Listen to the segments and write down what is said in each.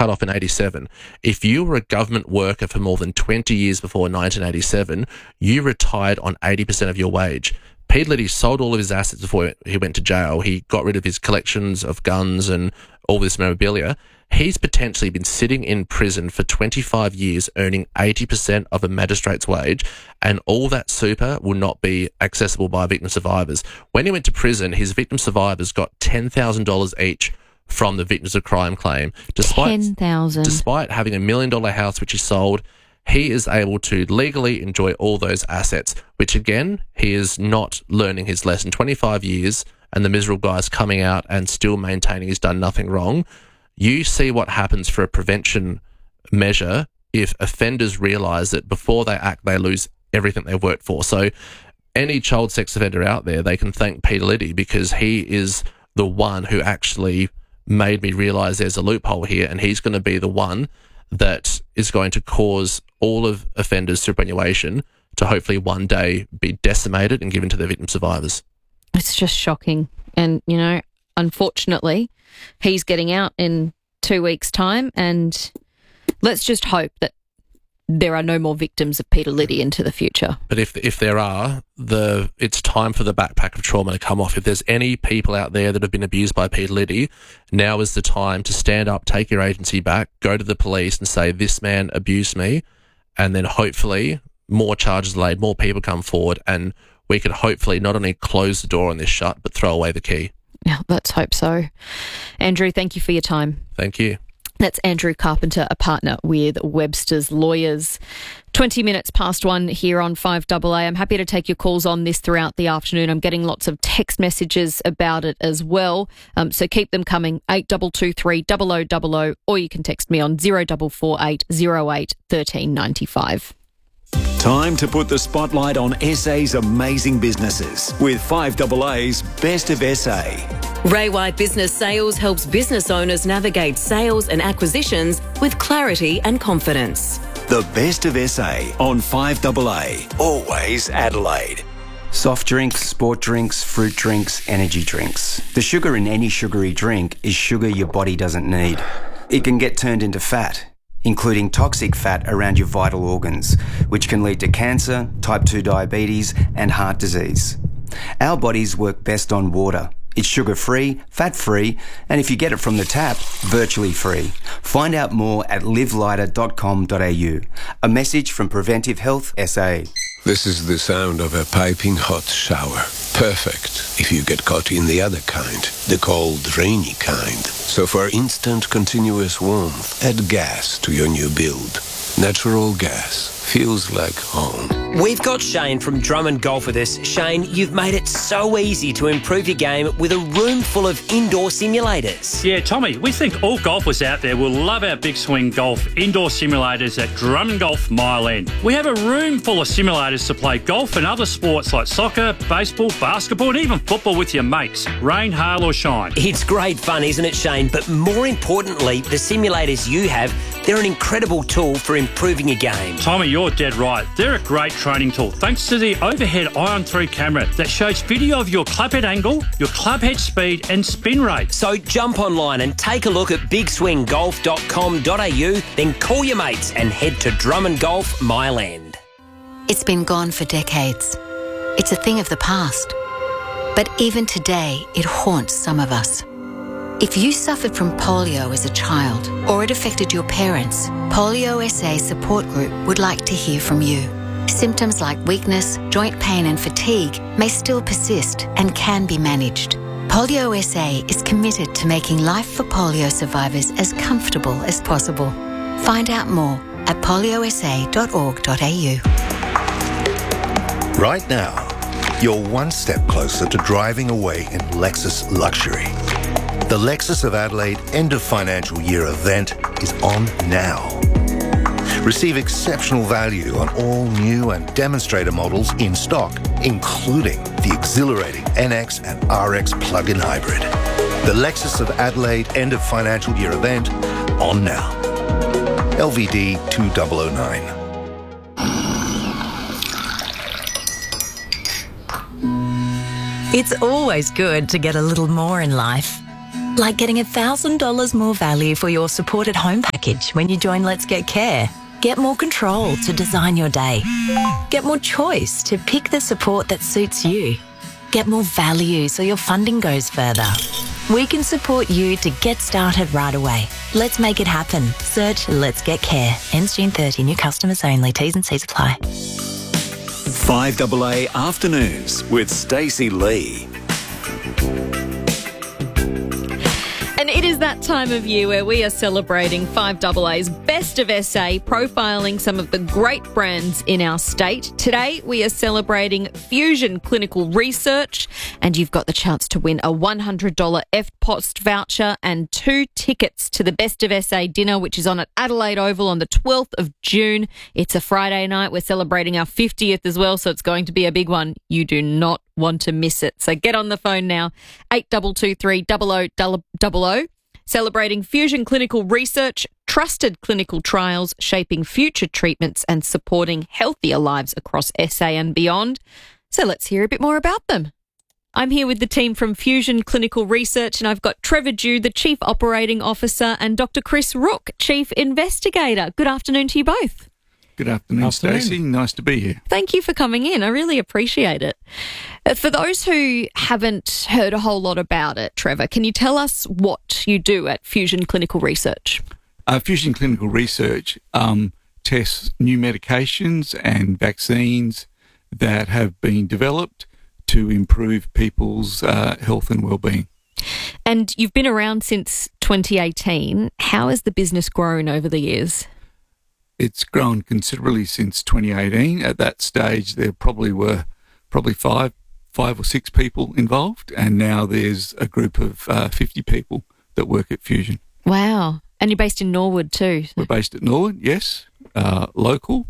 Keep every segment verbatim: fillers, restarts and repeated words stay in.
cut off in eighty-seven. If you were a government worker for more than twenty years before nineteen eighty-seven, you retired on eighty percent of your wage. Peter Liddy sold all of his assets before he went to jail. He got rid of his collections of guns and all this memorabilia. He's potentially been sitting in prison for twenty-five years, earning eighty percent of a magistrate's wage, and all that super will not be accessible by victim survivors. When he went to prison, his victim survivors got ten thousand dollars each from the victims of crime claim. Despite, ten thousand dollars. Despite having a million-dollar house which he sold, he is able to legally enjoy all those assets, which again, he is not learning his lesson. twenty-five years, and the miserable guy's coming out and still maintaining he's done nothing wrong. You see what happens for a prevention measure if offenders realise that before they act, they lose everything they've worked for. So any child sex offender out there, they can thank Peter Liddy, because he is the one who actually made me realise there's a loophole here, and he's going to be the one that is going to cause all of offenders' superannuation to hopefully one day be decimated and given to their victim survivors. It's just shocking. And, you know, unfortunately, he's getting out in two weeks' time, and let's just hope that there are no more victims of Peter Liddy into the future. But if if there are, the it's time for the backpack of trauma to come off. If there's any people out there that have been abused by Peter Liddy, now is the time to stand up, take your agency back, go to the police and say, this man abused me, and then hopefully more charges laid, more people come forward, and we could hopefully not only close the door on this shut, but throw away the key. Yeah, let's hope so. Andrew, thank you for your time. Thank you. That's Andrew Carpenter, a partner with Webster's Lawyers. twenty minutes past one here on five A A. I'm happy to take your calls on this throughout the afternoon. I'm getting lots of text messages about it as well. Um, so keep them coming, eight two two three, zero zero zero zero, or you can text me on zero four four eight, zero eight, one three nine five. Time to put the spotlight on S A's amazing businesses with five A A's Best of S A. Ray White Business Sales helps business owners navigate sales and acquisitions with clarity and confidence. The Best of S A on five A A. Always Adelaide. Soft drinks, sport drinks, fruit drinks, energy drinks. The sugar in any sugary drink is sugar your body doesn't need. It can get turned into fat, including toxic fat around your vital organs, which can lead to cancer, type two diabetes, and heart disease. Our bodies work best on water. It's sugar-free, fat-free, and if you get it from the tap, virtually free. Find out more at live lighter dot com dot a u. A message from Preventive Health S A. This is the sound of a piping hot shower. Perfect if you get caught in the other kind, the cold, rainy kind. So for instant, continuous warmth, add gas to your new build. Natural gas feels like home. We've got Shane from Drummond Golf with us. Shane, you've made it so easy to improve your game with a room full of indoor simulators. Yeah, Tommy, we think all golfers out there will love our Big Swing Golf indoor simulators at Drummond Golf Mile End. We have a room full of simulators to play golf and other sports like soccer, baseball, basketball, and even football with your mates, rain, hail or shine. It's great fun, isn't it, Shane? But more importantly, the simulators you have, they're an incredible tool for improving your game. Tommy, you're dead right. They're a great training tool thanks to the overhead Ion three camera that shows video of your club head angle, your club head speed and spin rate. So jump online and take a look at big swing golf dot com dot a u, then call your mates and head to Drummond Golf Mile End. It's been gone for decades. It's a thing of the past. But even today, it haunts some of us. If you suffered from polio as a child or it affected your parents, Polio S A Support Group would like to hear from you. Symptoms like weakness, joint pain and fatigue may still persist and can be managed. Polio S A is committed to making life for polio survivors as comfortable as possible. Find out more at polio s a dot org dot a u. Right now, you're one step closer to driving away in Lexus luxury. The Lexus of Adelaide end of financial year event is on now. Receive exceptional value on all new and demonstrator models in stock, including the exhilarating N X and R X plug-in hybrid. The Lexus of Adelaide end of financial year event on now. L V D two thousand nine. It's always good to get a little more in life. Like getting one thousand dollars more value for your supported home package when you join Let's Get Care. Get more control to design your day. Get more choice to pick the support that suits you. Get more value so your funding goes further. We can support you to get started right away. Let's make it happen. Search Let's Get Care. Ends June thirtieth. New customers only. T's and C's apply. five double A Afternoons with Stacey Lee. And it is that time of year where we are celebrating five double A's Best of S A, profiling some of the great brands in our state. Today, we are celebrating Fusion Clinical Research, and you've got the chance to win a one hundred dollars F P O S T voucher and two tickets to the Best of S A dinner, which is on at Adelaide Oval on the twelfth of June. It's a Friday night. We're celebrating our fiftieth as well, so it's going to be a big one. You do not want to miss it. So get on the phone now, eight two two three, double oh double oh. Celebrating Fusion Clinical Research, trusted clinical trials, shaping future treatments and supporting healthier lives across S A and beyond. So let's hear a bit more about them. I'm here with the team from Fusion Clinical Research, and I've got Trevor Dew, the Chief Operating Officer, and Doctor Chris Rook, Chief Investigator. Good afternoon to you both. Good afternoon, afternoon. Stacey. Nice to be here. Thank you for coming in. I really appreciate it. Uh, For those who haven't heard a whole lot about it, Trevor, can you tell us what you do at Fusion Clinical Research? Uh, Fusion Clinical Research um, tests new medications and vaccines that have been developed to improve people's uh, health and well-being. And you've been around since twenty eighteen. How has the business grown over the years? It's grown considerably since twenty eighteen. At that stage, there probably were probably five, five or six people involved, and now there's a group of uh, fifty people that work at Fusion. Wow. And you're based in Norwood too. We're based at Norwood, yes, uh, local,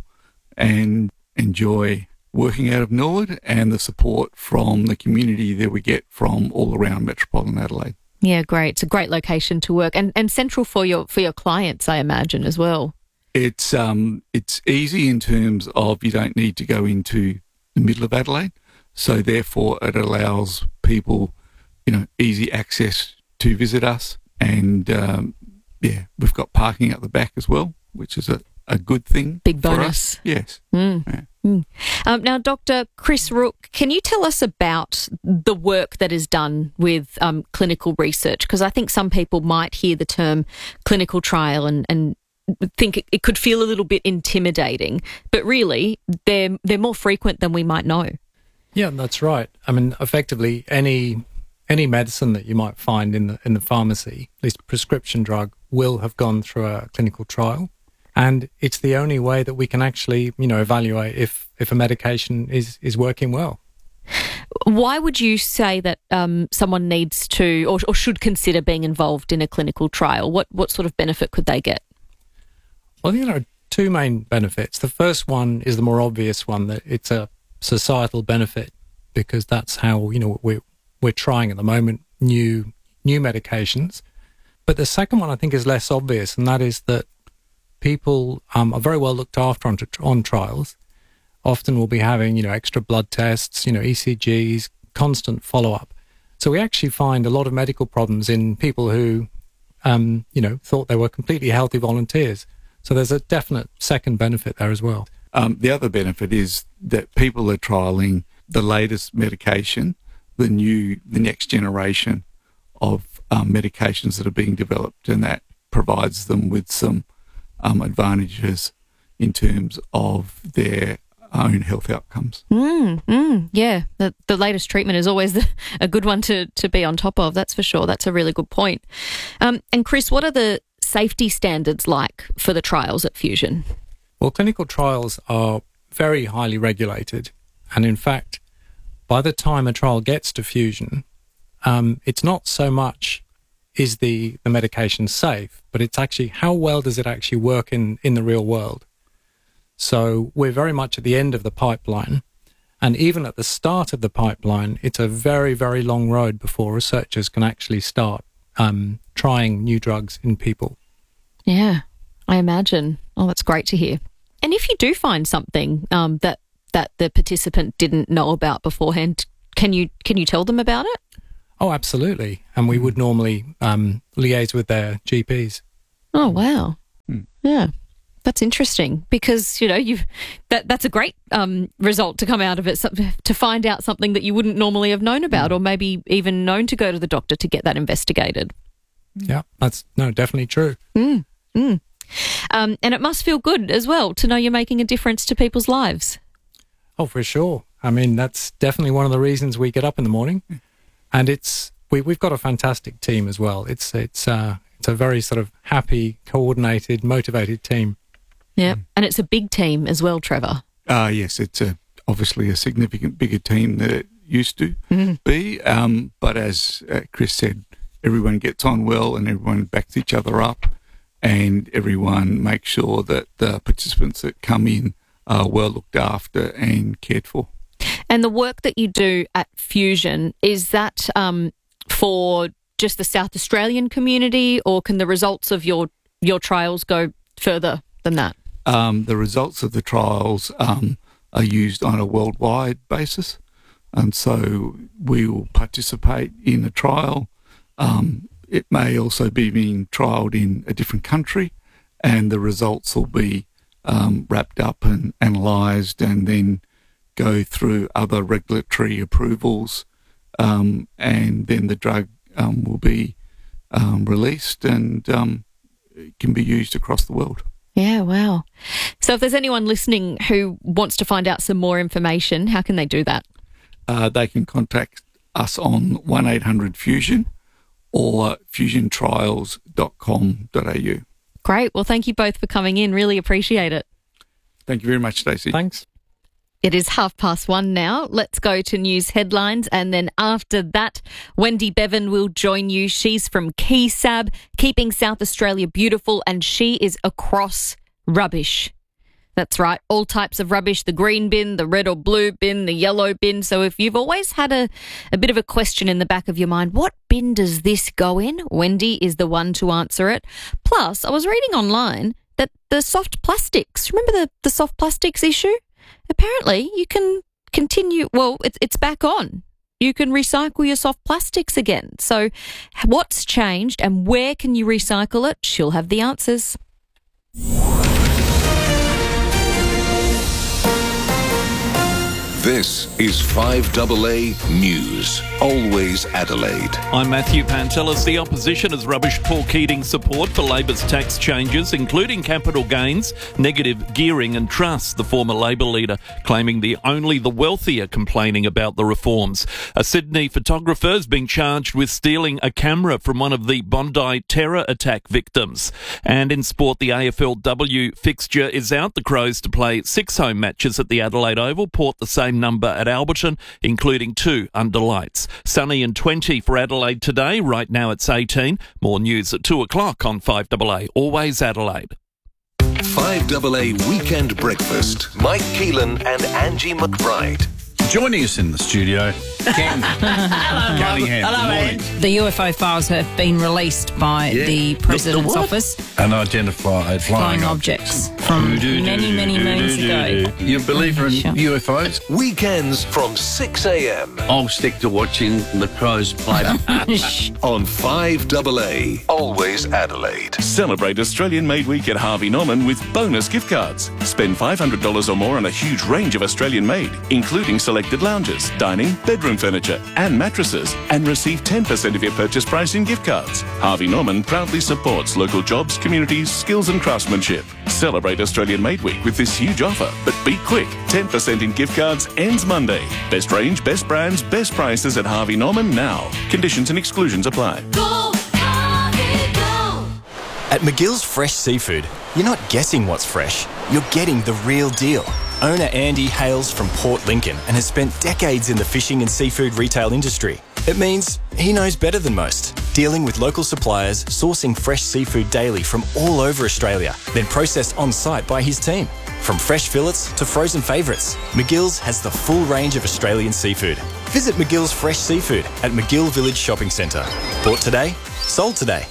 and enjoy working out of Norwood and the support from the community that we get from all around metropolitan Adelaide. Yeah, great. It's a great location to work, and, and central for your for your clients, I imagine, as well. It's um it's easy in terms of you don't need to go into the middle of Adelaide, so therefore it allows people, you know, easy access to visit us, and um, yeah, we've got parking at the back as well, which is a, a good thing. Big for bonus. us. Yes. Mm. Yeah. Mm. Um, now, Doctor Chris Rook, can you tell us about the work that is done with um, clinical research? Because I think some people might hear the term clinical trial and, and think it, it could feel a little bit intimidating, but really they're they're more frequent than we might know. Yeah, that's right. I mean, effectively, any any medicine that you might find in the in the pharmacy, at least a prescription drug, will have gone through a clinical trial, and it's the only way that we can actually, you know, evaluate if if a medication is is working well. Why would you say that um, someone needs to or, or should consider being involved in a clinical trial? What what sort of benefit could they get? Well, I think there are two main benefits. The first one is the more obvious one, that it's a societal benefit, because that's how, you know, we're, we're trying at the moment new new medications. But the second one I think is less obvious, and that is that people um, are very well looked after on, on trials. Often we'll be having, you know, extra blood tests, you know, E C Gs, constant follow-up. So we actually find a lot of medical problems in people who, um, you know, thought they were completely healthy volunteers. So there's a definite second benefit there as well. Um, the other benefit is that people are trialling the latest medication, the new, the next generation of um, medications that are being developed, and that provides them with some um, advantages in terms of their own health outcomes. Mm, mm, yeah, the, the latest treatment is always the, a good one to, to be on top of, that's for sure. That's a really good point. Um, and Chris, what are the safety standards like for the trials at Fusion? Well, clinical trials are very highly regulated. And in fact, by the time a trial gets to Fusion, um, it's not so much is the, the medication safe, but it's actually how well does it actually work in, in the real world. So we're very much at the end of the pipeline. And even at the start of the pipeline, it's a very, very long road before researchers can actually start um, trying new drugs in people. Yeah, I imagine. Oh, that's great to hear. And if you do find something um, that that the participant didn't know about beforehand, can you can you tell them about it? Oh, absolutely. And we would normally um, liaise with their G Ps. Oh, wow. Mm. Yeah. That's interesting because, you know, you've that that's a great um, result to come out of it, so, to find out something that you wouldn't normally have known about, mm. or maybe even known to go to the doctor to get that investigated. Yeah, that's no, definitely true. Mm. Mm. Um, and it must feel good as well to know you're making a difference to people's lives. Oh, for sure. I mean, that's definitely one of the reasons we get up in the morning, and it's we we've got a fantastic team as well. It's it's uh, it's a very sort of happy, coordinated, motivated team. Yeah, and it's a big team as well, Trevor. Uh, yes, it's a, obviously a significant bigger team than it used to mm. be. Um, but as uh, Chris said, everyone gets on well and everyone backs each other up, and everyone makes sure that the participants that come in are well looked after and cared for. And the work that you do at Fusion, is that um, for just the South Australian community, or can the results of your, your trials go further than that? Um, the results of the trials um, are used on a worldwide basis, and so we will participate in a trial. Um, it may also be being trialled in a different country, and the results will be um, wrapped up and analysed and then go through other regulatory approvals, um, and then the drug um, will be um, released and um, it can be used across the world. Yeah, wow. So if there's anyone listening who wants to find out some more information, how can they do that? Uh, they can contact us on one eight hundred fusion or fusion trials dot com dot a u. Great. Well, thank you both for coming in. Really appreciate it. Thank you very much, Stacey. Thanks. It is half past one now. Let's go to news headlines. And then after that, Wendy Bevan will join you. She's from KeySab, Keeping South Australia Beautiful, and she is across rubbish. That's right. All types of rubbish, the green bin, the red or blue bin, the yellow bin. So if you've always had a, a bit of a question in the back of your mind, what bin does this go in? Wendy is the one to answer it. Plus, I was reading online that the soft plastics, remember the, the soft plastics issue? Apparently, you can continue, well, it's, it's back on. You can recycle your soft plastics again. So what's changed and where can you recycle it? She'll have the answers. This is five A A News, always Adelaide. I'm Matthew Pantelis. The opposition has rubbished Paul Keating's support for Labor's tax changes, including capital gains, negative gearing and trust, the former Labor leader claiming the only the wealthy are complaining about the reforms. A Sydney photographer has been charged with stealing a camera from one of the Bondi terror attack victims. And in sport, the A F L W fixture is out. The Crows to play six home matches at the Adelaide Oval, Port the same number at Alberton, including two under lights. Sunny and twenty for Adelaide today. Right now it's eighteen. More news at two o'clock on five A A. Always Adelaide. five A A Weekend Breakfast. Mike Keelan and Angie McBride. Joining us in the studio, Ken Cunningham. Hello, Ed. The U F O files have been released by Yeah. the President's The- the Office. Unidentified flying, Flying objects from many, many moons ago. You a believer in Sure. U F Os? Weekends from six a.m. I'll stick to watching the Crows play. on five A A. Always Adelaide. Celebrate Australian Made Week at Harvey Norman with bonus gift cards. Spend five hundred dollars or more on a huge range of Australian made, including selected lounges, dining, bedroom furniture and mattresses, and receive ten percent of your purchase price in gift cards. Harvey Norman proudly supports local jobs, communities, skills and craftsmanship. Celebrate Australian Made Week with this huge offer, but be quick. ten percent in gift cards ends Monday. Best range, best brands, best prices at Harvey Norman now. Conditions and exclusions apply. Go, Harvey, go! At McGill's Fresh Seafood, you're not guessing what's fresh, you're getting the real deal. Owner Andy hails from Port Lincoln and has spent decades in the fishing and seafood retail industry. It means he knows better than most, dealing with local suppliers, sourcing fresh seafood daily from all over Australia, then processed on-site by his team. From fresh fillets to frozen favourites, McGill's has the full range of Australian seafood. Visit McGill's Fresh Seafood at McGill Village Shopping Centre. Bought today, sold today.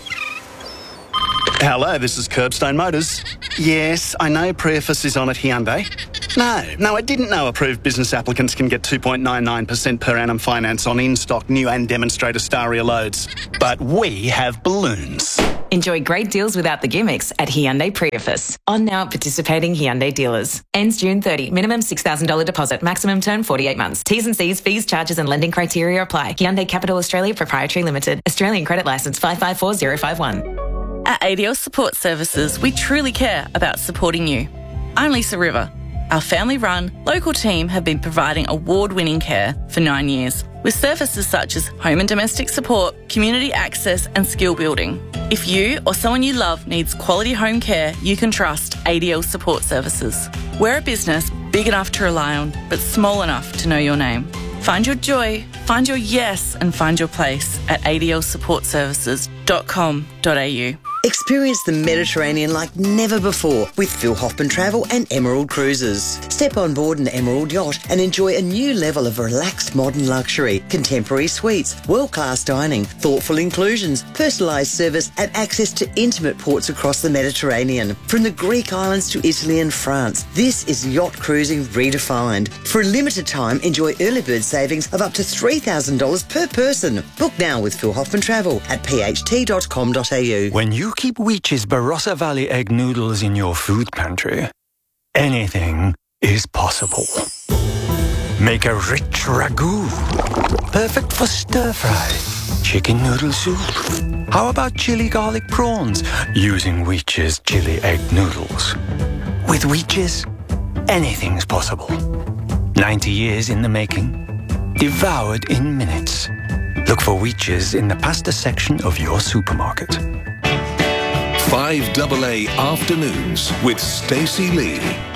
Hello, this is Curbstone Motors. Yes, I know Prius is on at Hyundai. No, no, I didn't know approved business applicants can get two point nine nine percent per annum finance on in-stock new and demonstrator Staria loads. But we have balloons. Enjoy great deals without the gimmicks at Hyundai Prius. On now at participating Hyundai dealers. Ends June thirtieth. Minimum six thousand dollars deposit. Maximum term forty-eight months. T's and C's, fees, charges and lending criteria apply. Hyundai Capital Australia Proprietary Limited. Australian credit licence five five four zero five one. At A D L Support Services, we truly care about supporting you. I'm Lisa River. Our family-run, local team have been providing award-winning care for nine years, with services such as home and domestic support, community access and skill building. If you or someone you love needs quality home care, you can trust A D L Support Services. We're a business big enough to rely on, but small enough to know your name. Find your joy, find your yes and find your place at a d l support services dot com dot a u. Experience the Mediterranean like never before with Phil Hoffman Travel and Emerald Cruises. Step on board an Emerald yacht and enjoy a new level of relaxed modern luxury, contemporary suites, world-class dining, thoughtful inclusions, personalised service and access to intimate ports across the Mediterranean. From the Greek islands to Italy and France, this is yacht cruising redefined. For a limited time, enjoy early bird savings of up to three thousand dollars per person. Book now with Phil Hoffman Travel at p h t dot com dot a u. When you keep Weech's Barossa Valley egg noodles in your food pantry, anything is possible. Make a rich ragu, perfect for stir-fry, chicken noodle soup. How about chili garlic prawns using Weech's chili egg noodles? With Weech's, anything's possible. ninety years in the making, devoured in minutes. Look for Weech's in the pasta section of your supermarket. five double A Afternoons with Stacey Lee.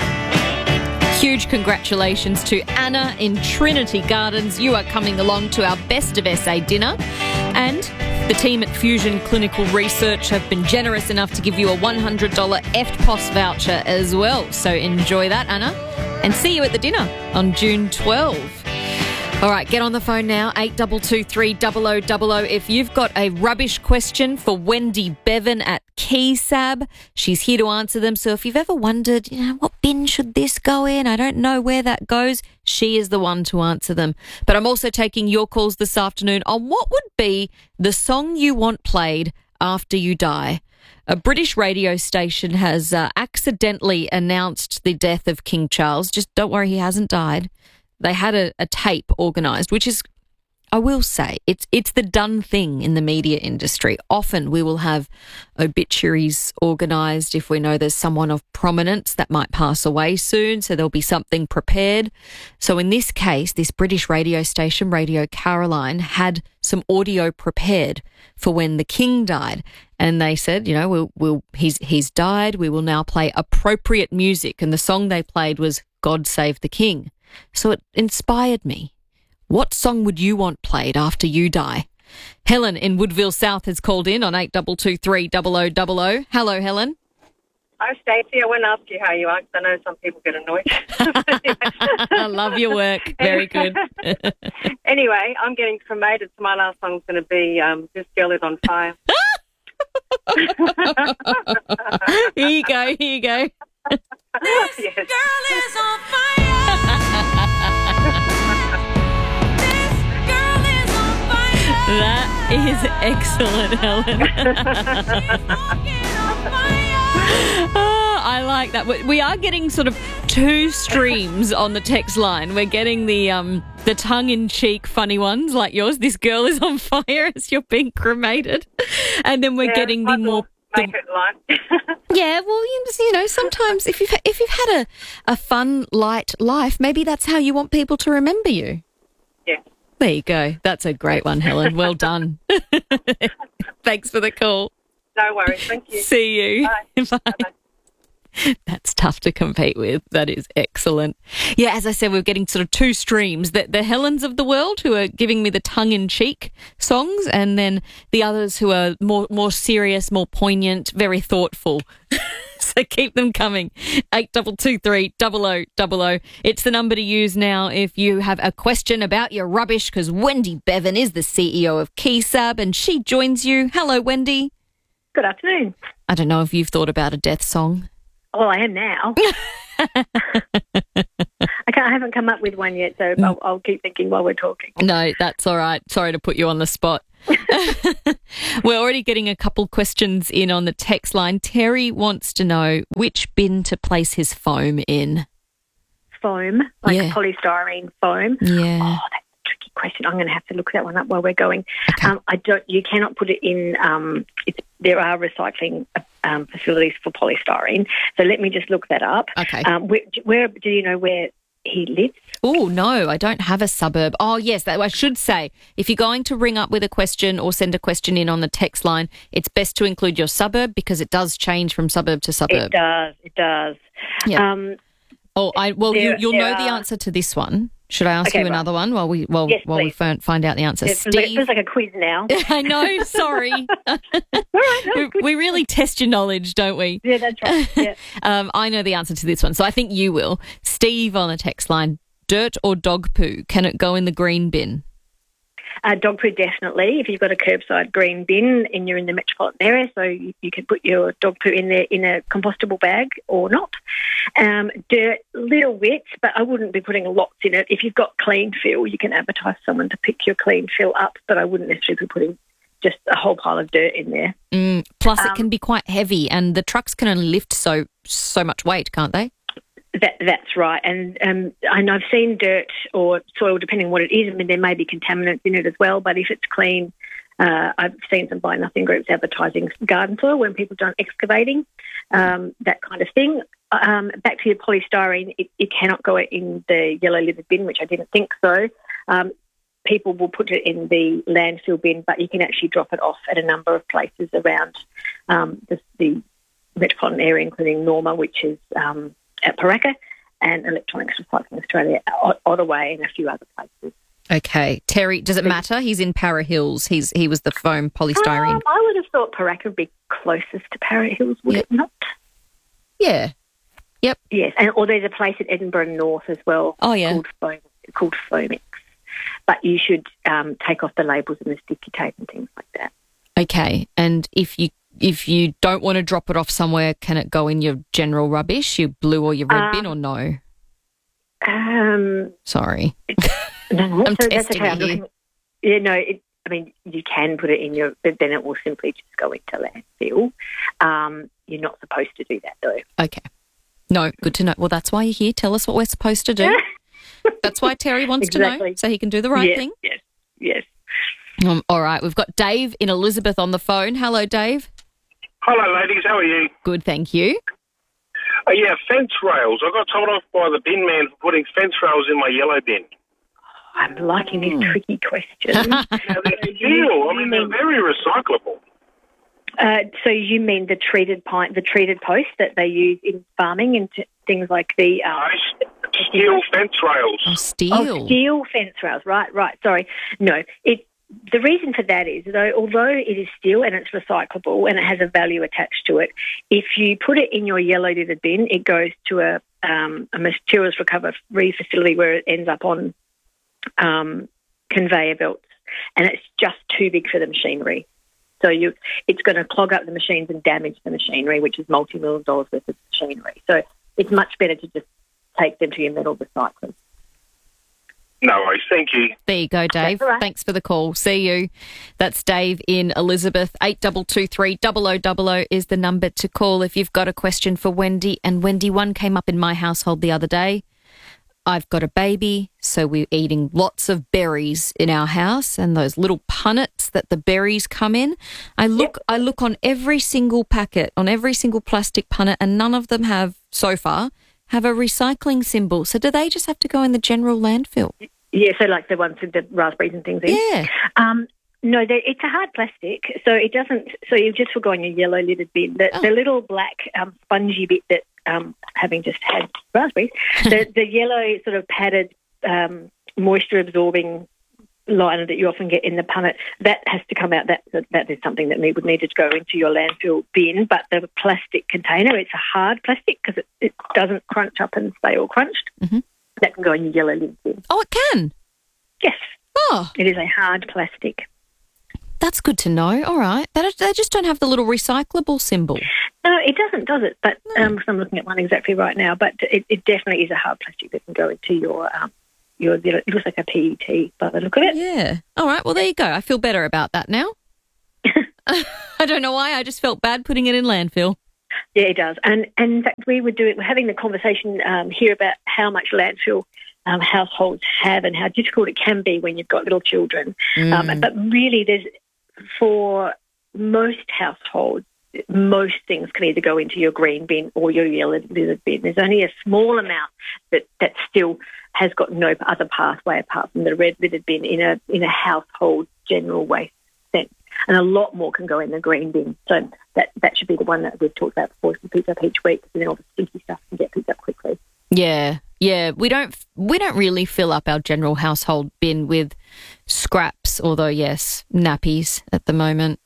Huge congratulations to Anna in Trinity Gardens. You are coming along to our Best of S A dinner. And the team at Fusion Clinical Research have been generous enough to give you a one hundred dollars F T P O S voucher as well. So enjoy that, Anna. And see you at the dinner on June twelfth. All right, get on the phone now, eight two two three, zero zero zero zero. If you've got a rubbish question for Wendy Bevan at Keysab, she's here to answer them. So if you've ever wondered, you know, what bin should this go in? I don't know where that goes. She is the one to answer them. But I'm also taking your calls this afternoon on what would be the song you want played after you die. A British radio station has uh, accidentally announced the death of King Charles. Just don't worry, he hasn't died. They had a, a tape organised, which is, I will say, it's it's the done thing in the media industry. Often we will have obituaries organised if we know there's someone of prominence that might pass away soon, so there'll be something prepared. So in this case, this British radio station, Radio Caroline, had some audio prepared for when the King died. And they said, you know, we'll, we'll, he's, he's died, we will now play appropriate music. And the song they played was God Save the King. So it inspired me. What song would you want played after you die? Helen in Woodville South has called in on eight two two three, zero zero zero zero. Hello, Helen. Hi, Stacey. I won't ask you how you are because I know some people get annoyed. I love your work. Very good. Anyway, I'm getting cremated, so my last song's going to be um, This Girl Is On Fire. Here you go, here you go. This yes. girl is on fire. This girl is on fire. That is excellent, Helen. Oh, I like that. We are getting sort of two streams on the text line. We're getting the um the tongue-in-cheek funny ones like yours. This girl is on fire as you're being cremated. And then we're yeah, getting the more... Make it light. Yeah, well, you know, sometimes if you've, if you've had a, a fun, light life, maybe that's how you want people to remember you. Yeah. There you go. That's a great one, Helen. Well done. Thanks for the call. No worries. Thank you. See you. Bye. Bye. Bye-bye. That's tough to compete with. That is excellent. Yeah, as I said, we're getting sort of two streams. The, the Helens of the world who are giving me the tongue-in-cheek songs, and then the others who are more more serious, more poignant, very thoughtful. So keep them coming. eight two two three, zero zero zero zero. It's the number to use now if you have a question about your rubbish, because Wendy Bevan is the C E O of Keysab, and she joins you. Hello, Wendy. Good afternoon. I don't know if you've thought about a death song. Well, I am now. I, can't, I haven't come up with one yet, so I'll, I'll keep thinking while we're talking. No, that's all right. Sorry to put you on the spot. We're already getting a couple questions in on the text line. Terry wants to know which bin to place his foam in. Foam, like Yeah. polystyrene foam. Yeah. Oh, that's a tricky question. I'm going to have to look that one up while we're going. Um, I don't. You cannot put it in. Um, it's, there are recycling um, facilities for polystyrene. So let me just look that up. Okay. Um, where, where do you know where he lives? Oh, no, I don't have a suburb. Oh, yes, that, I should say, if you're going to ring up with a question or send a question in on the text line, it's best to include your suburb because it does change from suburb to suburb. It does. It does. Yeah. Um, oh, I well, there- you, you'll there know the are- answer to this one. Should I ask Okay, you right. another one while we while, Yes, while we please. find, find out the answer? It feels like- it feels like a quiz now. I know, sorry. we, we really test your knowledge, don't we? Yeah, that's right. Yeah. um, I know the answer to this one, so I think you will. Steve on the text line, dirt or dog poo, can it go in the green bin? Uh, dog poo, definitely. If you've got a curbside green bin and you're in the metropolitan area, so you, you can put your dog poo in there in a compostable bag or not. Um, dirt, little bits, but I wouldn't be putting lots in it. If you've got clean fill, you can advertise someone to pick your clean fill up, but I wouldn't necessarily be putting just a whole pile of dirt in there. Mm, plus, Um, it can be quite heavy, and the trucks can only lift so so much weight, can't they? That, that's right. And um, I know I've seen dirt or soil, depending on what it is. I mean, there may be contaminants in it as well, but if it's clean, uh, I've seen some Buy Nothing groups advertising garden soil when people done excavating, um, that kind of thing. Um, back to your polystyrene, it, it cannot go in the yellow livered bin, which I didn't think so. Um, people will put it in the landfill bin, but you can actually drop it off at a number of places around um, the, the metropolitan area, including Norma, which is um, at Paraka, and Electronics Recycling Australia, Ot- Ottawa, and a few other places. Okay, Terry, does it matter? He's in Para Hills. He's he was the foam polystyrene. Um, I would have thought Paraka would be closest to Para Hills, would it not? Yeah. Yep. Yes, and or there's a place at Edinburgh North as well. Oh, yeah. Called Foam, called Foamix, but you should um, take off the labels and the sticky tape and things like that. Okay, and if you if you don't want to drop it off somewhere, can it go in your general rubbish, your blue or your red Um, bin, or no? Um, Sorry. no, no, I'm so that's testing okay. I'm you here. looking- Yeah, no, it, I mean, you can put it in your, but then it will simply just go into landfill. Um, you're not supposed to do that, though. Okay. No, good to know. Well, that's why you're here. Tell us what we're supposed to do. That's why Terry wants to know, Exactly. so he can do the right Yes, thing. Yes, yes. Um, all right, we've got Dave in Elizabeth on the phone. Hello, Dave. Hello, ladies. How are you? Good, thank you. Uh, yeah, fence rails. I got told off by the bin man for putting fence rails in my yellow bin. I'm liking Hmm. these tricky questions. Now, they're steel. I mean, they're very recyclable. Uh, so you mean the treated pint, the treated post that they use in farming and t- things like the um, Steel fence rails. Oh, steel. Oh, steel fence rails. Right, right. Sorry. No, it. The reason for that is, though, although it is steel and it's recyclable and it has a value attached to it, if you put it in your yellow litter bin, it goes to a, um, a materials recovery facility where it ends up on um, conveyor belts, and it's just too big for the machinery. So you, it's going to clog up the machines and damage the machinery, which is multi-million dollars worth of machinery. So it's much better to just take them to your metal recyclers. No worries. Thank you. There you go, Dave. all right. Thanks for the call. See you. That's Dave in Elizabeth. eight two two three, double oh double oh is the number to call if you've got a question for Wendy. And Wendy, one came up in my household the other day. I've got a baby, so we're eating lots of berries in our house, and those little punnets that the berries come in. I look, I look on every single packet, on every single plastic punnet, and none of them have, so far, have a recycling symbol. So do they just have to go in the general landfill? Yeah, so like the ones with the raspberries and things in. Yeah. Um, no, they're- it's a hard plastic, so it doesn't. So you've just forgotten your yellow lidded bin. The, Oh. the little black um, spongy bit that, um, having just had raspberries, the, the yellow sort of padded um, moisture absorbing liner that you often get in the punnet, that has to come out. That that is something that need, would need to go into your landfill bin. But the plastic container, it's a hard plastic because it, it doesn't crunch up and stay all crunched. Mm-hmm. That can go in your yellow lidded bin. Oh, it can? Yes. Oh. It is a hard plastic. that's good to know. All right. They, they just don't have the little recyclable symbol. No, it doesn't, does it? But um, I'm looking at one exactly right now. But it, it definitely is a hard plastic that can go into your um, your. It looks like a P E T by the look of it. Yeah. All right. Well, there you go. I feel better about that now. I don't know why. I just felt bad putting it in landfill. Yeah, it does. And, and in fact, we were doing, we're having the conversation um, here about how much landfill um, households have and how difficult it can be when you've got little children. Mm. Um, but really, there's for most households, most things can either go into your green bin or your yellow lizard bin. There's only a small amount that, that still has got no other pathway apart from the red lizard bin in a in a household general waste sense. And a lot more can go in the green bin. So that, that should be the one that we've talked about before, to pick up each week, and then all the stinky stuff can get picked up quickly. Yeah, yeah. We don't we don't really fill up our general household bin with scraps, although, yes, nappies at the moment.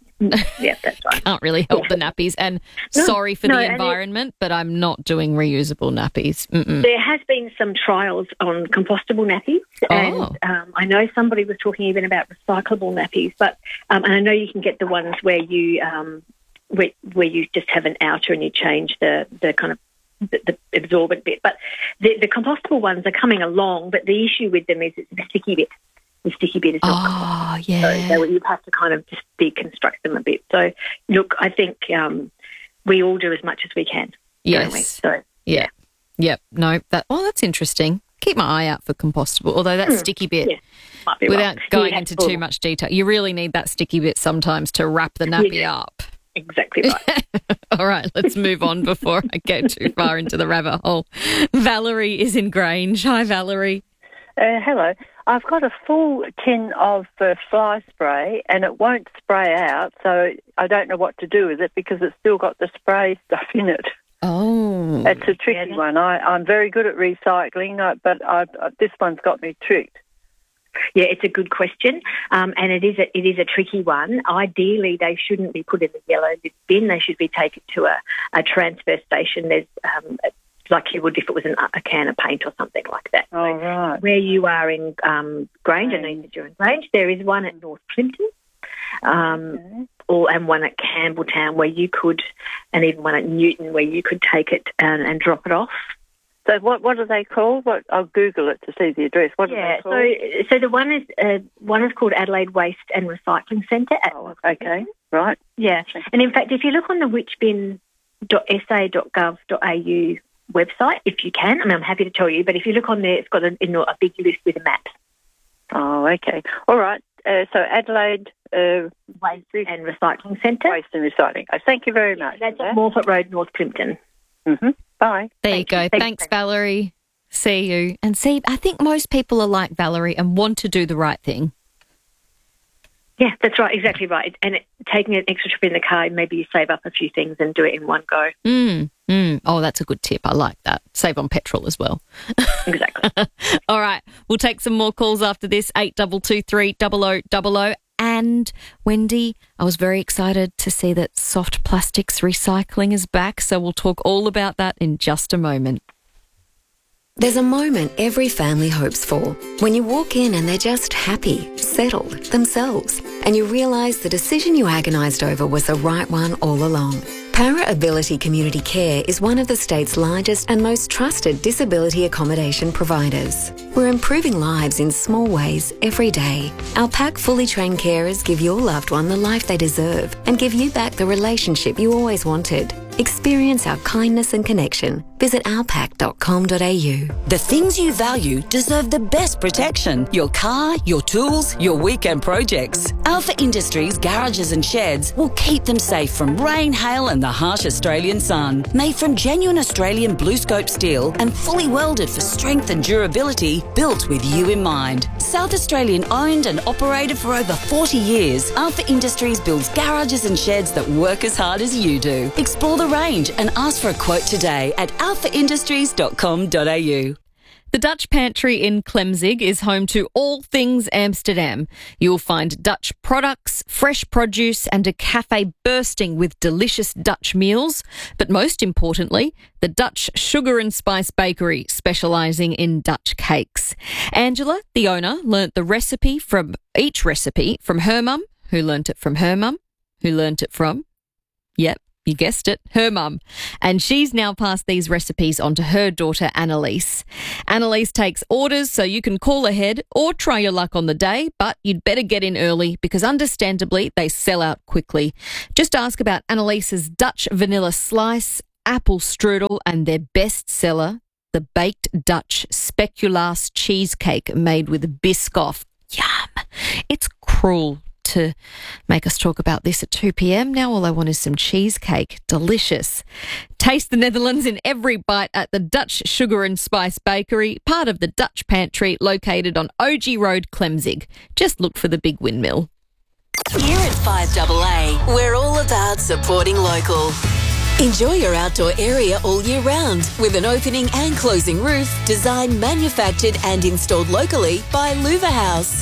Yeah, that's right. Can't really help yeah. the nappies. And no, sorry for no, the environment, but I'm not doing reusable nappies. Mm-mm. There has been some trials on compostable nappies, Oh. and um, I know somebody was talking even about recyclable nappies. But um, and I know you can get the ones where you um, where, where you just have an outer and you change the the kind of the, the absorbent bit. But the, the compostable ones are coming along. But the issue with them is it's the sticky bit. The sticky bit is not oh, compostable. yeah. So, so you have to kind of just deconstruct them a bit. So, look, I think um, we all do as much as we can. Yes. We? So, yeah. Yep. No, that, oh, that's interesting. Keep my eye out for compostable, although that Mm, sticky bit, yeah, might be without right. going Yeah, into cool. too much detail, you really need that sticky bit sometimes to wrap the nappy Yeah. up. Exactly right. All right, let's move on before I go too far into the rabbit hole. Valerie is in Grange. Hi, Valerie. Uh, hello. I've got a full tin of uh, fly spray and it won't spray out, so I don't know what to do with it because it's still got the spray stuff in it. Oh. It's a tricky one. I, I'm very good at recycling, uh, but I, uh, this one's got me tricked. Yeah, it's a good question, um, and it is a, it is a tricky one. Ideally, they shouldn't be put in the yellow bin. They should be taken to a, a transfer station. There's um, like you would if it was an, a can of paint or something like that. Oh, right. Where you are in um, Grange, I know you said you're in Grange, there is one at North Plimpton, um, okay. or and one at Campbelltown where you could, and even one at Newton where you could take it and, and drop it off. So what what are they called? What I'll Google it to see the address. What yeah, are they called? so so the one is uh, one is called Adelaide Waste and Recycling Centre. At oh, okay, right. Yeah, and in fact, if you look on the whichbin dot s a dot gov dot a u website, if you can, I mean, I'm happy to tell you, but if you look on there, it's got a, you know, a big list with a map. Oh, okay. All right. Uh, so Adelaide uh, Waste and Recycling Centre. Waste and Recycling. Oh, thank you very much. That's at Morford Road, North Plimpton. Mm-hmm. Bye. There Thank you go. you. Thanks, Thanks. Valerie. See you. And see, I think most people are like Valerie and want to do the right thing. Yeah, that's right, exactly right. And it, taking an extra trip in the car, maybe you save up a few things and do it in one go. Mm, mm. Oh, that's a good tip. I like that. Save on petrol as well. Exactly. All right. We'll take some more calls after this, eight two two three, double oh double oh. And, Wendy, I was very excited to see that soft plastics recycling is back, so we'll talk all about that in just a moment. There's a moment every family hopes for. When you walk in and they're just happy, settled, themselves, and you realise the decision you agonised over was the right one all along. Para Ability Community Care is one of the state's largest and most trusted disability accommodation providers. We're improving lives in small ways every day. Our PAC fully trained carers give your loved one the life they deserve and give you back the relationship you always wanted. Experience our kindness and connection. Visit alpac dot com dot a u. The things you value deserve the best protection. Your car, your tools, your weekend projects. Alpha Industries garages and sheds will keep them safe from rain, hail and the harsh Australian sun. Made from genuine Australian blue scope steel and fully welded for strength and durability, built with you in mind. South Australian owned and operated for over forty years, Alpha Industries builds garages and sheds that work as hard as you do. Explore the range and ask for a quote today at alpha industries dot com dot a u. The Dutch Pantry in Klemzig is home to all things Amsterdam. You'll find Dutch products, fresh produce and a cafe bursting with delicious Dutch meals. But most importantly, the Dutch Sugar and Spice Bakery, specialising in Dutch cakes. Angela, the owner, learnt the recipe from each recipe from her mum, who learnt it from her mum, who learnt it from, yep, you guessed it, her mum. And she's now passed these recipes on to her daughter, Annalise. Annalise takes orders, so you can call ahead or try your luck on the day, but you'd better get in early because understandably they sell out quickly. Just ask about Annalise's Dutch vanilla slice, apple strudel, and their best seller, the baked Dutch speculaas cheesecake made with Biscoff. Yum! It's cruel to make us talk about this at two p.m. Now all I want is some cheesecake. Delicious. Taste the Netherlands in every bite at the Dutch Sugar and Spice Bakery, part of the Dutch Pantry, located on O G Road, Clemzig. Just look for the big windmill. Here at five A A, we're all about supporting local. Enjoy your outdoor area all year round with an opening and closing roof designed, manufactured and installed locally by Louver House.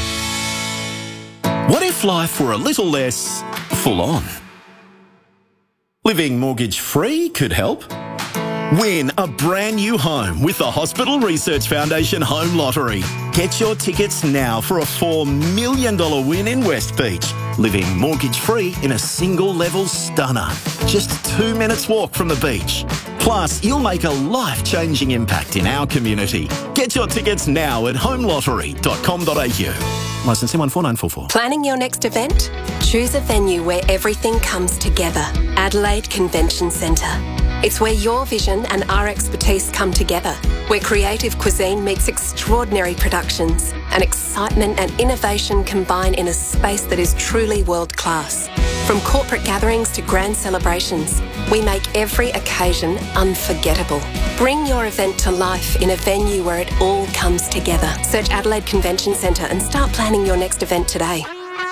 What if life were a little less full on? Living mortgage free could help. Win a brand new home with the Hospital Research Foundation Home Lottery. Get your tickets now for a four million dollars win in West Beach. Living mortgage free in a single level stunner. Just two minutes walk from the beach. Plus, you'll make a life-changing impact in our community. Get your tickets now at home lottery dot com dot a u. Licence one four nine four four. Planning your next event? Choose a venue where everything comes together. Adelaide Convention Centre. It's where your vision and our expertise come together, where creative cuisine meets extraordinary productions and excitement and innovation combine in a space that is truly world-class. From corporate gatherings to grand celebrations, we make every occasion unforgettable. Bring your event to life in a venue where it all comes together. Search Adelaide Convention Centre and start planning your next event today.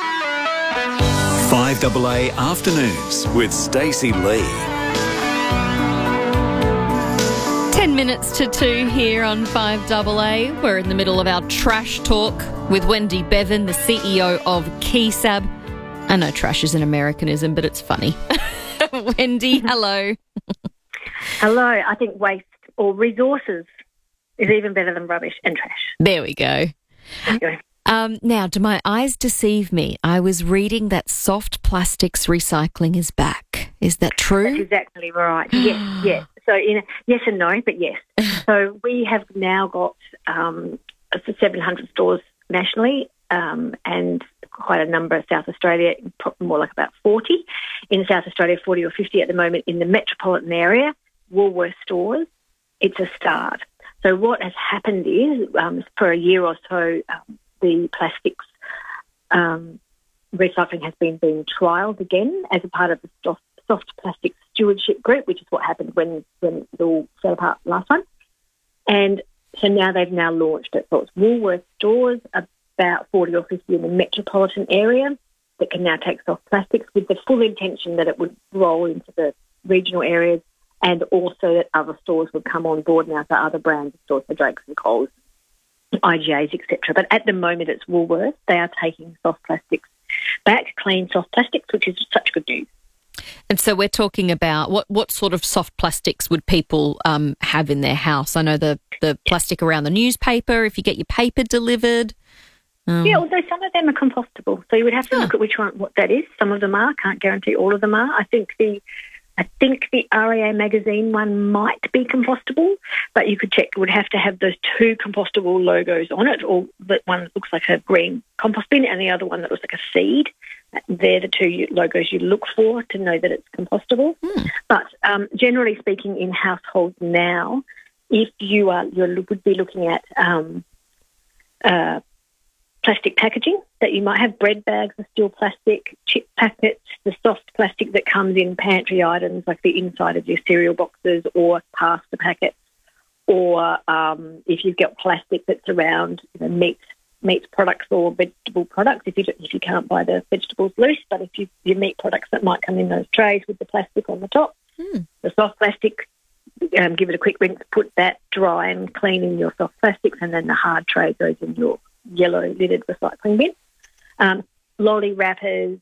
five A A Afternoons with Stacey Lee. Ten minutes to two here on five A A. We're in the middle of our trash talk with Wendy Bevan, the C E O of Keysab. I know trash is an Americanism, but it's funny. Wendy, hello. Hello. I think waste or resources is even better than rubbish and trash. There we go. Anyway. Um, now, do my eyes deceive me? I was reading that soft plastics recycling is back. Is that true? That's exactly right. Yes, yes. So in, yes and no, but yes. So we have now got um, seven hundred stores nationally um, and quite a number of South Australia, more like about forty. In South Australia, forty or fifty at the moment in the metropolitan area, Woolworths stores. It's a start. So what has happened is um, for a year or so, um, the plastics um, recycling has been being trialled again as a part of the soft, soft plastic stewardship group, which is what happened when, when it all fell apart last time. And so now they've now launched it. So it's Woolworths stores, about forty or fifty in the metropolitan area that can now take soft plastics with the full intention that it would roll into the regional areas and also that other stores would come on board now, so other brands of stores, for Drakes and Coles, I G As, et cetera. But at the moment it's Woolworths. They are taking soft plastics back, clean soft plastics, which is such good news. And so we're talking about what, what sort of soft plastics would people um, have in their house? I know the, the plastic around the newspaper, if you get your paper delivered. Um, yeah, although some of them are compostable. So you would have to huh. look at which one, what that is. Some of them are. Can't guarantee all of them are. I think the I think the R A A magazine one might be compostable, but you could check. It would have to have those two compostable logos on it, or that one that looks like a green compost bin and the other one that looks like a seed. They're the two logos you look for to know that it's compostable. Hmm. But um, generally speaking, in households now, if you are you would be looking at um, uh, plastic packaging, that you might have bread bags of still plastic, chip packets, the soft plastic that comes in pantry items like the inside of your cereal boxes or pasta packets, or um, if you've got plastic that's around you know, meat meat products or vegetable products, if you if you can't buy the vegetables loose, but if you your meat products that might come in those trays with the plastic on the top, hmm. the soft plastic, um, give it a quick rinse, put that dry and clean in your soft plastics, and then the hard tray goes in your yellow lidded recycling bin. Um, lolly wrappers,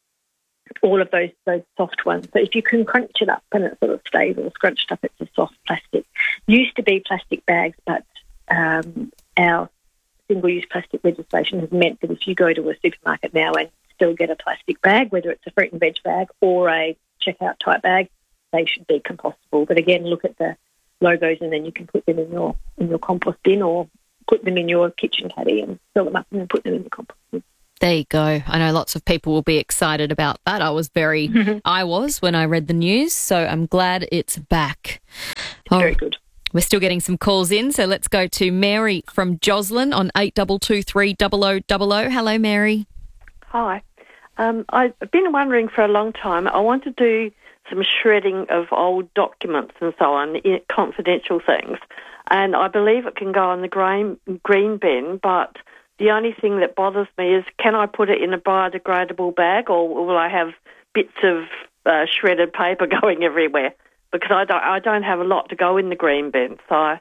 all of those those soft ones. So if you can crunch it up and it sort of stays all scrunched up, it's a soft plastic. Used to be plastic bags, but um, our single-use plastic legislation has meant that if you go to a supermarket now and still get a plastic bag, whether it's a fruit and veg bag or a checkout type bag. They should be compostable. But again, look at the logos and then you can put them in your in your compost bin or put them in your kitchen caddy and fill them up and then put them in the compost bin. There you go. I know lots of people will be excited about that. I was very, I was when I read the news, so I'm glad it's back. It's oh, very good. We're still getting some calls in, so let's go to Mary from Joslin on eight two two three zero zero zero zero. Hello, Mary. Hi. Um, I've been wondering for a long time. I want to do some shredding of old documents and so on, confidential things, and I believe it can go in the green, green bin, but the only thing that bothers me is, can I put it in a biodegradable bag, or will I have bits of uh, shredded paper going everywhere? Because I don't, I don't have a lot to go in the green bin. So,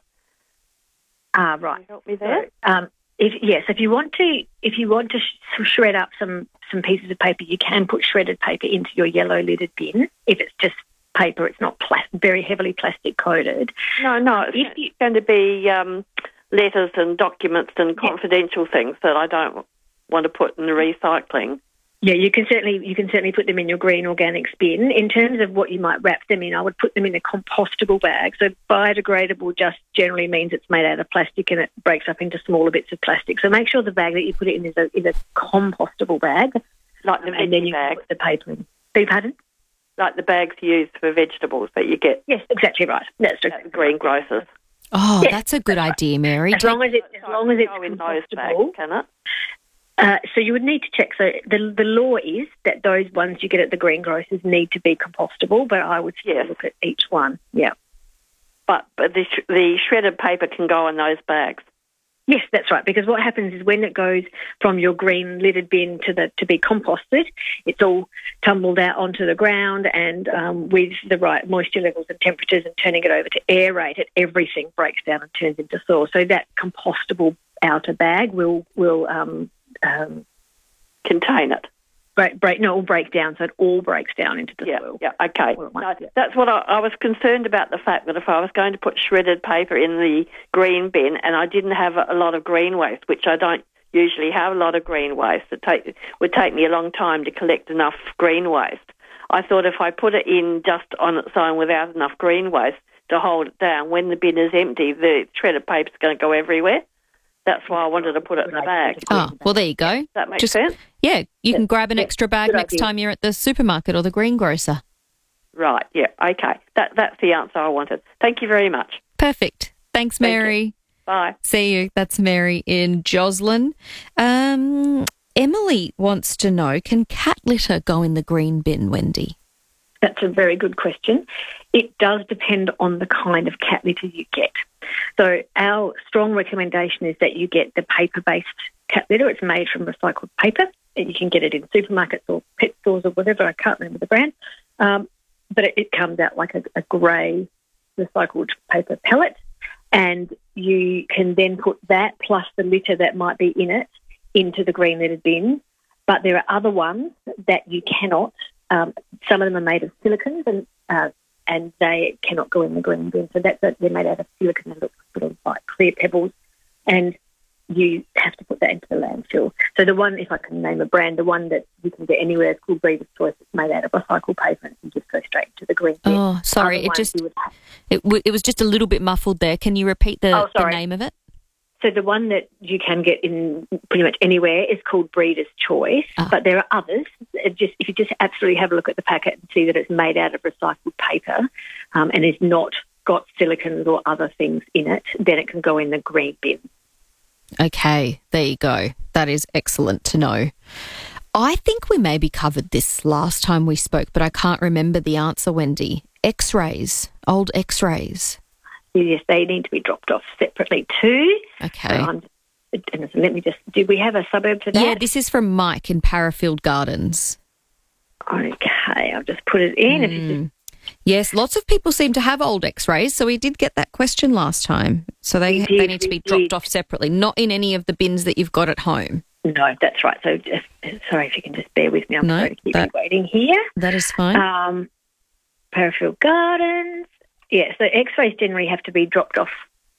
ah, right. Can you help me there? Um, if, yes, if you want to, if you want to sh- shred up some some pieces of paper, you can put shredded paper into your yellow lidded bin. If it's just paper, it's not plas- very heavily plastic coated. No, no, it's if you, going to be Um, letters and documents and confidential yeah. things that I don't want to put in the recycling. Yeah, you can certainly you can certainly put them in your green organics bin. In terms of what you might wrap them in, I would put them in a compostable bag. So biodegradable just generally means it's made out of plastic and it breaks up into smaller bits of plastic. So make sure the bag that you put it in is a is a compostable bag, like the um, and then you bag. Put the paper in. Beg pardon? Like the bags used for vegetables that you get. Yes, exactly right. That's just the green grocers. Oh, yes, that's a good that's idea, Mary. As long as it, as long as it's in those bags, can it? Uh, so you would need to check. So the the law is that those ones you get at the greengrocers need to be compostable, but I would still yes. look at each one. Yeah. But but the sh- the shredded paper can go in those bags. Yes, that's right. Because what happens is when it goes from your green lidded bin to the to be composted, it's all tumbled out onto the ground, and um, with the right moisture levels and temperatures, and turning it over to aerate it, everything breaks down and turns into soil. So that compostable outer bag will will um, um, contain it. Break, break, no, it will break down, so it all breaks down into the yeah, soil. Yeah, okay. No, that's what I, I was concerned about, the fact that if I was going to put shredded paper in the green bin and I didn't have a, a lot of green waste, which I don't usually have a lot of green waste, it take, would take me a long time to collect enough green waste. I thought if I put it in just on its own without enough green waste to hold it down, when the bin is empty, the shredded paper is going to go everywhere. That's why I wanted to put it in the bag. Oh, well, there you go. Does that make Just, sense? Yeah, you can yeah. grab an yeah. extra bag Good next idea. time you're at the supermarket or the greengrocer. Right, yeah, okay. That That's the answer I wanted. Thank you very much. Perfect. Thanks, Mary. Thank Bye. See you. That's Mary in Joslin. Um, Emily wants to know, can cat litter go in the green bin, Wendy? That's a very good question. It does depend on the kind of cat litter you get. So our strong recommendation is that you get the paper-based cat litter. It's made from recycled paper. You can get it in supermarkets or pet stores or whatever. I can't remember the brand. Um, but it, it comes out like a, a grey recycled paper pellet, and you can then put that plus the litter that might be in it into the green litter bin. But there are other ones that you cannot. Um, some of them are made of silicons, and uh, and they cannot go in the green bin. So that's a, they're made out of silicon and look sort of like clear pebbles, and you have to put that into the landfill. So the one, if I can name a brand, the one that you can get anywhere is called Breeders' Choice. It's made out of recycled paper and it can just go straight into the green bin. Oh, sorry, Other it just would... it, w- it was just a little bit muffled there. Can you repeat the, oh, the name of it? So the one that you can get in pretty much anywhere is called Breeders' Choice, ah. but there are others. It just if you just absolutely have a look at the packet and see that it's made out of recycled paper um, and is not got silicons or other things in it, then it can go in the green bin. Okay, there you go. That is excellent to know. I think we maybe covered this last time we spoke, but I can't remember the answer, Wendy. X-rays, old X-rays. Yes, they need to be dropped off separately too. Okay. Um, and let me just, do we have a suburb to that? Yeah, this is from Mike in Parafield Gardens. Okay, I'll just put it in. Mm. If you just... Yes, lots of people seem to have old X-rays, so we did get that question last time. So they did, they need to be dropped did. off separately, not in any of the bins that you've got at home. No, that's right. So just, sorry if you can just bear with me. I'm no, sorry to keep that, you waiting here. That is fine. Um, Parafield Gardens. Yeah, so X-rays generally have to be dropped off.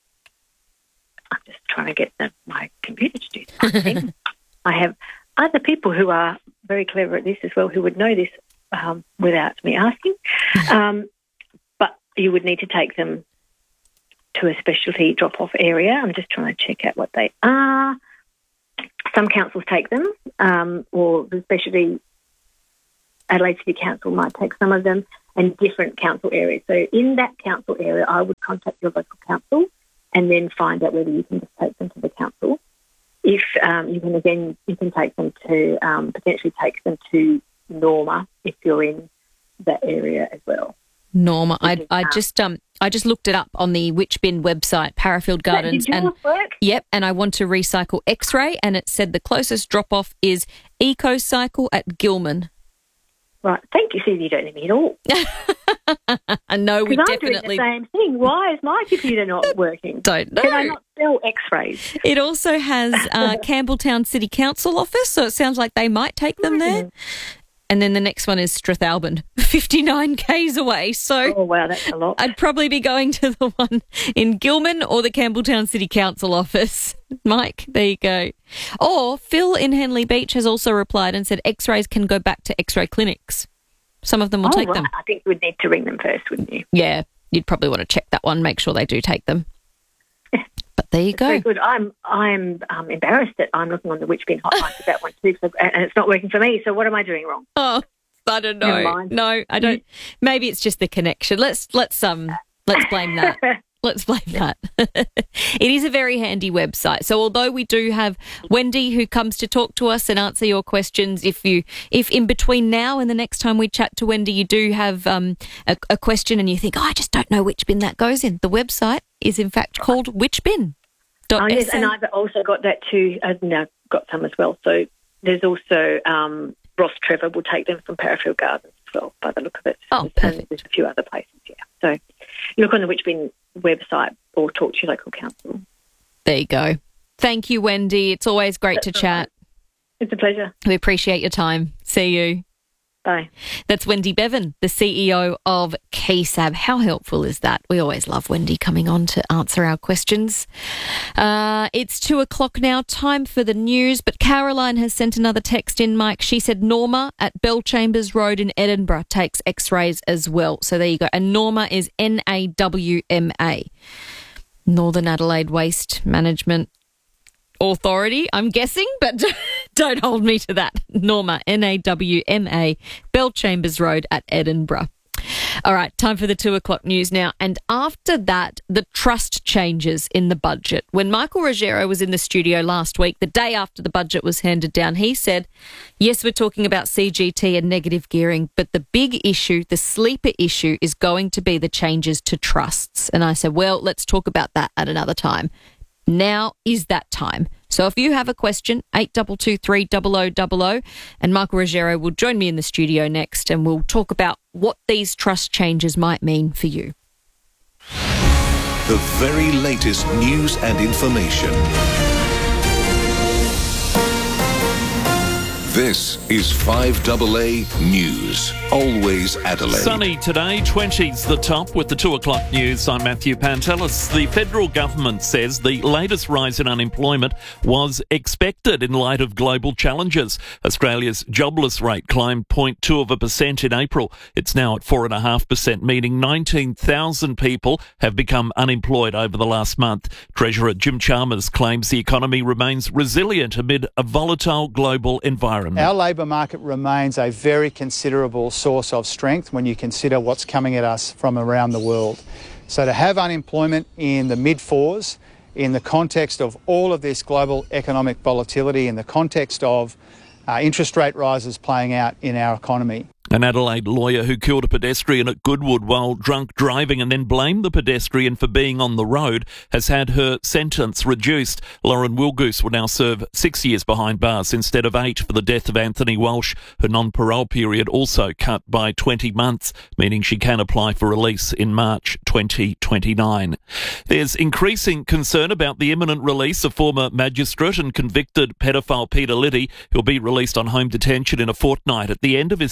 I'm just trying to get the, my computer to do something. I have other people who are very clever at this as well, who would know this um, without me asking. Um, but you would need to take them to a specialty drop-off area. I'm just trying to check out what they are. Some councils take them, um, or the specialty Adelaide City Council might take some of them, and different council areas. So in that council area, I would contact your local council and then find out whether you can just take them to the council. If um, you can, again, you can take them to, um, potentially take them to Norma if you're in that area as well. Norma, I I just um I just looked it up on the Whichbin website, Parafield Gardens, Did yours and work? Yep, and I want to recycle X-ray, and it said the closest drop-off is EcoCycle at Gilman. Right, thank you. See, you don't need me at all. I know we Because I'm definitely doing the same thing. Why is my computer not working? Don't know. Can I not sell X-rays? It also has uh, Campbelltown City Council office, so it sounds like they might take them there. And then the next one is Strathalbyn, fifty-nine kays away. So oh wow, that's a lot. I'd probably be going to the one in Gilman or the Campbelltown City Council office. Mike, there you go. Or Phil in Henley Beach has also replied and said X-rays can go back to X-ray clinics. Some of them will oh, take right. them. I think you would need to ring them first, wouldn't you? Yeah, you'd probably want to check that one, make sure they do take them. But there you go. Very good. I'm I'm um, embarrassed that I'm looking on the Whichbin hotline for that one too, so, and it's not working for me. So what am I doing wrong? Oh, I don't Never know. mind. No, I don't. Maybe it's just the connection. Let's let's um let's blame that. Let's blame that. It is a very handy website. So although we do have Wendy who comes to talk to us and answer your questions, if you if in between now and the next time we chat to Wendy you do have um, a, a question and you think, oh, I just don't know which bin that goes in, the website is in fact called Whichbin. Oh, yes, and I've also got that too. I've now got some as well. So there's also um, Ross Trevor will take them from Parafield Gardens as well, by the look of it. Oh, perfect. And there's a few other places, yeah. So you look on the Whichbin website or talk to your local council. There you go. Thank you, Wendy. It's always great That's to chat. Right. It's a pleasure. We appreciate your time. See you. Bye. That's Wendy Bevan, the C E O of K S A B. How helpful is that? We always love Wendy coming on to answer our questions. Uh, it's two o'clock now, time for the news, but Caroline has sent another text in, Mike. She said Norma at Bellchambers Road in Edinburgh takes X-rays as well. So there you go. And Norma is N A W M A, Northern Adelaide Waste Management Authority, I'm guessing, but don't hold me to that. Norma, N A W M A, Bellchambers Road at Edinburgh. All right, time for the two o'clock news now. And after that, the trust changes in the budget. When Michael Ruggiero was in the studio last week, the day after the budget was handed down, he said, yes, we're talking about C G T and negative gearing, but the big issue, the sleeper issue, is going to be the changes to trusts. And I said, well, let's talk about that at another time. Now is that time. So if you have a question, eight two two three, double oh double oh, and Michael Ruggiero will join me in the studio next and we'll talk about what these trust changes might mean for you. The very latest news and information. This is five A A News. Always Adelaide. Sunny today, twenties the top with the two o'clock news. I'm Matthew Pantelis. The federal government says the latest rise in unemployment was expected in light of global challenges. Australia's jobless rate climbed zero point two of a percent in April. It's now at four point five percent, meaning nineteen thousand people have become unemployed over the last month. Treasurer Jim Chalmers claims the economy remains resilient amid a volatile global environment. Our labour market remains a very considerable source of strength when you consider what's coming at us from around the world. So to have unemployment in the mid-fours, in the context of all of this global economic volatility, in the context of uh, interest rate rises playing out in our economy. An Adelaide lawyer who killed a pedestrian at Goodwood while drunk driving and then blamed the pedestrian for being on the road has had her sentence reduced. Lauren Wilgoose will now serve six years behind bars instead of eight for the death of Anthony Walsh. Her non-parole period also cut by twenty months, meaning she can apply for release in March twenty twenty-nine. There's increasing concern about the imminent release of former magistrate and convicted pedophile Peter Liddy. He'll be released on home detention in a fortnight at the end of his twenty-five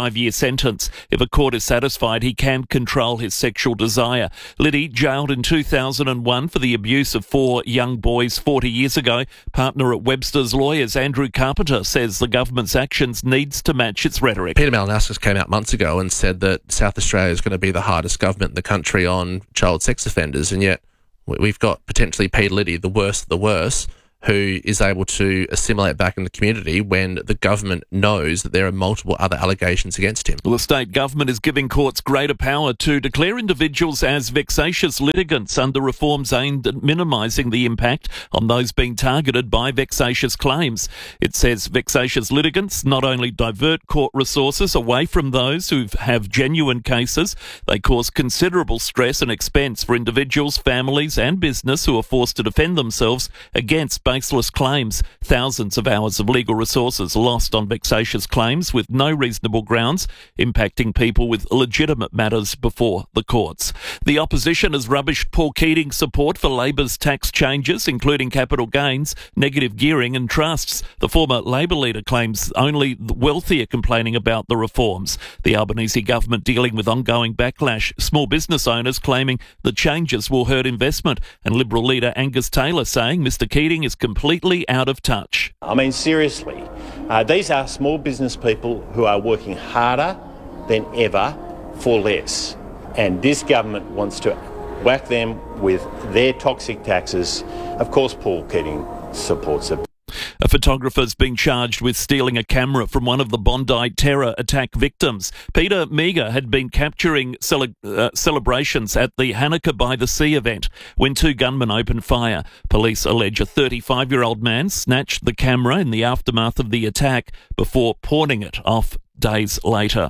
five-year sentence. If a court is satisfied, he can control his sexual desire. Liddy, jailed in two thousand one for the abuse of four young boys forty years ago. Partner at Webster's Lawyers, Andrew Carpenter, says the government's actions needs to match its rhetoric. Peter Malinauskas came out months ago and said that South Australia is going to be the hardest government in the country on child sex offenders, and yet we've got potentially Peter Liddy, the worst of the worst, who is able to assimilate back in the community when the government knows that there are multiple other allegations against him. Well, the state government is giving courts greater power to declare individuals as vexatious litigants under reforms aimed at minimising the impact on those being targeted by vexatious claims. It says vexatious litigants not only divert court resources away from those who have genuine cases, they cause considerable stress and expense for individuals, families and business who are forced to defend themselves against baseless claims. Thousands of hours of legal resources lost on vexatious claims with no reasonable grounds, impacting people with legitimate matters before the courts. The opposition has rubbished Paul Keating's support for Labor's tax changes, including capital gains, negative gearing and trusts. The former Labor leader claims only the wealthy are complaining about the reforms. The Albanese government dealing with ongoing backlash, small business owners claiming the changes will hurt investment, and Liberal leader Angus Taylor saying Mr Keating is completely out of touch. I mean, seriously, uh, these are small business people who are working harder than ever for less. And this government wants to whack them with their toxic taxes. Of course, Paul Keating supports it. A photographer's been charged with stealing a camera from one of the Bondi terror attack victims. Peter Meagher had been capturing cele- uh, celebrations at the Hanukkah by the Sea event when two gunmen opened fire. Police allege a thirty-five-year-old man snatched the camera in the aftermath of the attack before pawning it off days later.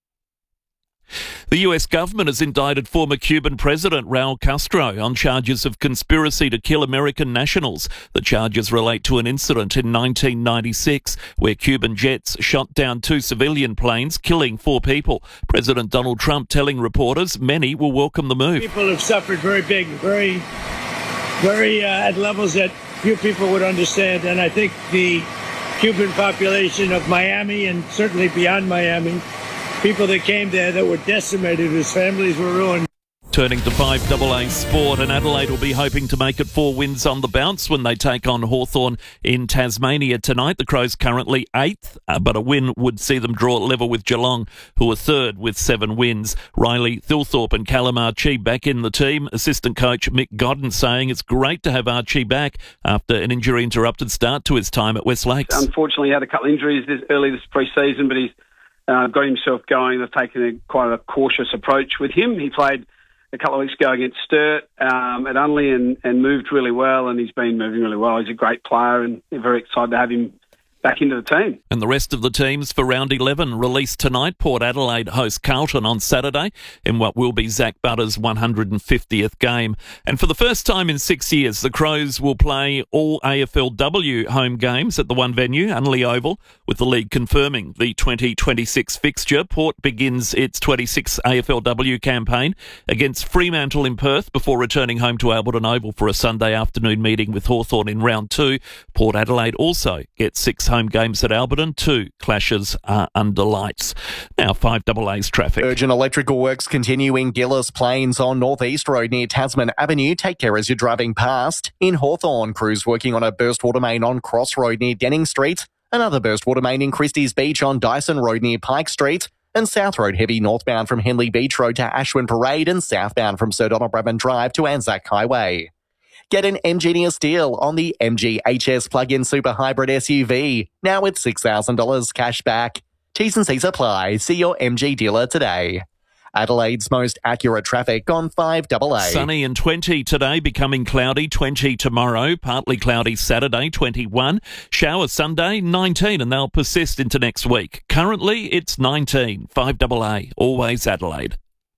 The U S government has indicted former Cuban President Raul Castro on charges of conspiracy to kill American nationals. The charges relate to an incident in nineteen ninety-six where Cuban jets shot down two civilian planes, killing four people. President Donald Trump telling reporters many will welcome the move. People have suffered very big, very, very uh, at levels that few people would understand. And I think the Cuban population of Miami and certainly beyond Miami, people that came there that were decimated, whose families were ruined. Turning to five double A sport, and Adelaide will be hoping to make it four wins on the bounce when they take on Hawthorn in Tasmania tonight. The Crows currently eighth, uh, but a win would see them draw level with Geelong, who are third with seven wins. Riley Thilthorpe and Callum Archie back in the team. Assistant coach Mick Godden saying it's great to have Archie back after an injury-interrupted start to his time at West Lakes. Unfortunately, he had a couple of injuries this early this pre-season, but he's uh, got himself going. They've taken a, quite a cautious approach with him. He played a couple of weeks ago against Sturt um, at Unley and, and moved really well, and he's been moving really well. He's a great player, and they're very excited to have him back into the team. And the rest of the teams for round eleven released tonight. Port Adelaide host Carlton on Saturday in what will be Zach Butter's one hundred fiftieth game. And for the first time in six years, the Crows will play all A F L W home games at the one venue, Unley Oval, with the league confirming the twenty twenty-six fixture. Port begins its twenty-six A F L W campaign against Fremantle in Perth before returning home to Alberton Oval for a Sunday afternoon meeting with Hawthorn in round two. Port Adelaide also gets six home games at Alberton. Two clashes are under lights. Now five double A's traffic. Urgent electrical works continue in Gillis Plains on North East Road near Tasman Avenue. Take care as you're driving past. In Hawthorn, crews working on a burst water main on Cross Road near Denning Street. Another burst water main in Christie's Beach on Dyson Road near Pike Street. And South Road heavy northbound from Henley Beach Road to Ashwin Parade and southbound from Sir Donald Bradman Drive to Anzac Highway. Get an Ingenious deal on the M G H S plug-in super hybrid S U V. Now with six thousand dollars cash back. T's and C's apply. See your M G dealer today. Adelaide's most accurate traffic on five double A. Sunny and twenty today, becoming cloudy, twenty tomorrow, partly cloudy Saturday, twenty-one. Showers Sunday, nineteen, and they'll persist into next week. Currently, it's nineteen. five double A, always Adelaide.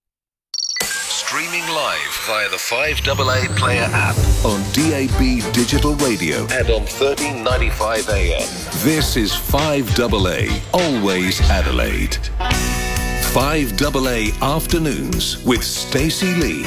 Streaming live via the five double A Player app on D A B Digital Radio and on thirteen ninety-five A M. This is five double A, always Adelaide. five double A Afternoons with Stacey Lee.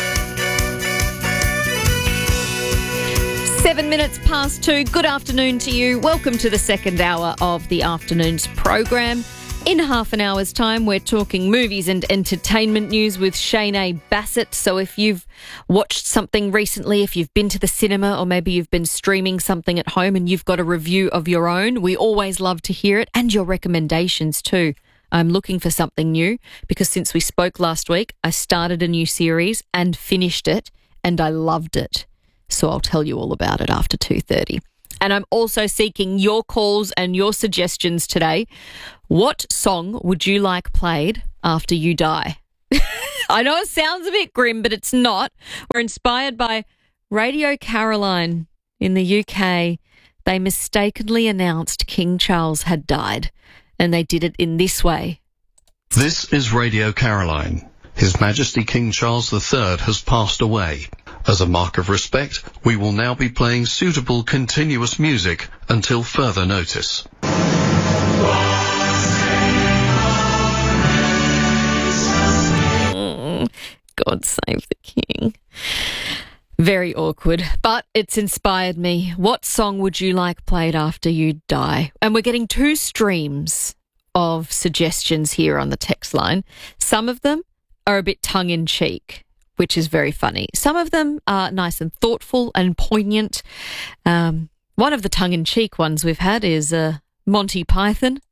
Seven minutes past two. Good afternoon to you. Welcome to the second hour of the afternoon's program. In half an hour's time, we're talking movies and entertainment news with Shane A. Bassett. So if you've watched something recently, if you've been to the cinema, or maybe you've been streaming something at home and you've got a review of your own, we always love to hear it, and your recommendations too. I'm looking for something new because since we spoke last week, I started a new series and finished it, and I loved it. So I'll tell you all about it after two thirty. And I'm also seeking your calls and your suggestions today. What song would you like played after you die? I know it sounds a bit grim, but it's not. We're inspired by Radio Caroline in the U K. They mistakenly announced King Charles had died, and they did it in this way. This is Radio Caroline. His Majesty King Charles the Third has passed away. As a mark of respect, we will now be playing suitable continuous music until further notice. Mm, God save the King. Very awkward, but it's inspired me. What song would you like played after you die? And we're getting two streams of suggestions here on the text line. Some of them are a bit tongue-in-cheek, which is very funny. Some of them are nice and thoughtful and poignant. Um, one of the tongue-in-cheek ones we've had is uh, Monty Python.